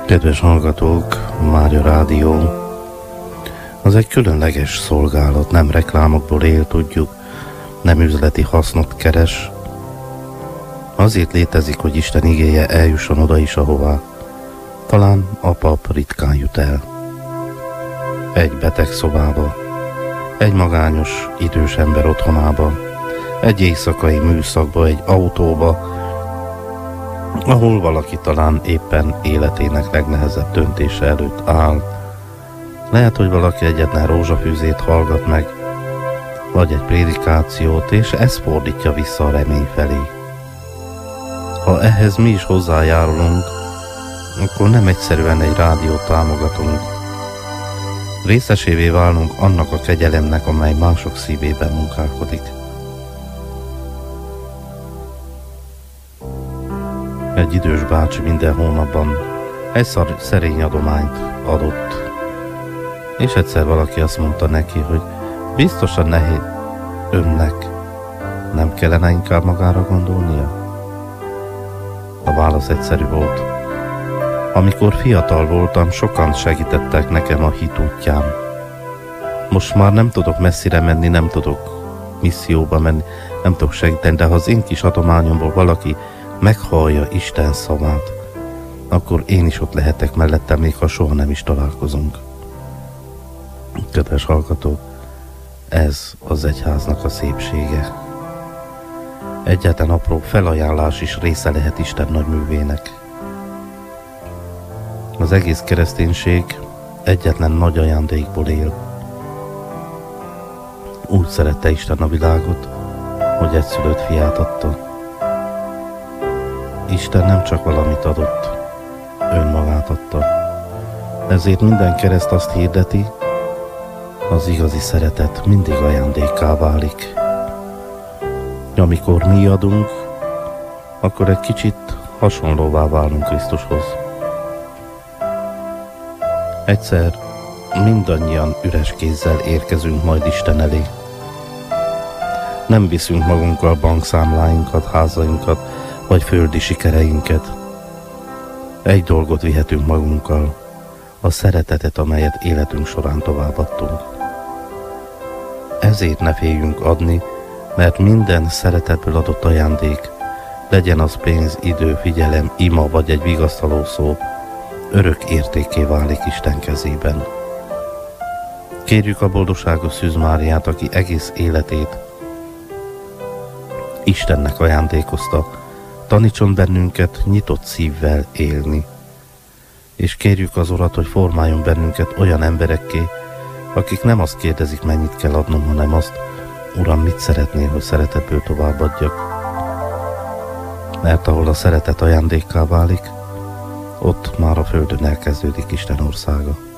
Kedves hallgatók, Mária Rádió az egy különleges szolgálat, nem reklámokból él, tudjuk, nem üzleti hasznot keres. Azért létezik, hogy Isten igéje eljusson oda is, ahová talán a pap ritkán jut el. Egy beteg szobába, egy magányos idős ember otthonába, egy éjszakai műszakba, egy autóba, ahol valaki talán éppen életének legnehezebb döntése előtt áll. Lehet, hogy valaki egyetlen rózsafűzét hallgat meg, vagy egy prédikációt, és ez fordítja vissza a remény felé. Ha ehhez mi is hozzájárulunk, akkor nem egyszerűen egy rádiót támogatunk. Részesévé válunk annak a kegyelemnek, amely mások szívében munkálkodik. Egy idős bácsi minden hónapban egy szerény adományt adott, és egyszer valaki azt mondta neki, hogy biztosan nehéz önnek, nem kellene inkább magára gondolnia? A válasz egyszerű volt. Amikor fiatal voltam, sokan segítettek nekem a hit útján. Most már nem tudok messzire menni, nem tudok misszióba menni, nem tudok segíteni, de ha az én kis adományomból valaki meghallja Isten szavát, akkor én is ott lehetek mellette, még ha soha nem is találkozunk. Kedves hallgató, ez az egyháznak a szépsége. Egyetlen apró felajánlás is része lehet Isten nagy művének. Az egész kereszténység egyetlen nagy ajándékból él. Úgy szerette Isten a világot, hogy egyszülött fiát adta. Isten nem csak valamit adott, önmagát adta. Ezért minden kereszt azt hirdeti, az igazi szeretet mindig ajándékká válik. Amikor mi adunk, akkor egy kicsit hasonlóvá válunk Krisztushoz. Egyszer mindannyian üres kézzel érkezünk majd Isten elé. Nem viszünk magunkkal bankszámláinkat, házainkat, vagy földi sikereinket. Egy dolgot vihetünk magunkkal, a szeretetet, amelyet életünk során továbbadtunk. Ezért ne féljünk adni, mert minden szeretetből adott ajándék, legyen az pénz, idő, figyelem, ima vagy egy vigasztaló szó, örök értékké válik Isten kezében. Kérjük a boldogságos Szűz Máriát, aki egész életét Istennek ajándékozta, tanítson bennünket nyitott szívvel élni. És kérjük az Urat, hogy formáljon bennünket olyan emberekké, akik nem azt kérdezik, mennyit kell adnom, hanem azt, Uram, mit szeretnél, hogy szeretetből továbbadjak. Mert ahol a szeretet ajándékká válik, ott már a földön elkezdődik Isten országa.